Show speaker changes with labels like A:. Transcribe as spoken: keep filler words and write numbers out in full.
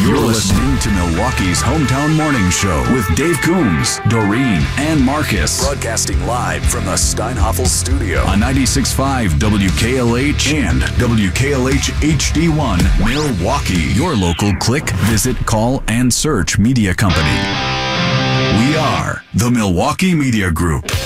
A: You're listening to Milwaukee's Hometown Morning Show with Dave Coombs, Doreen, and Marcus.
B: Broadcasting live from the Steinhoffel studio
A: on ninety-six point five W K L H and W K L H H D one Milwaukee. Your local click, visit, call, and search media company. We are the Milwaukee Media Group.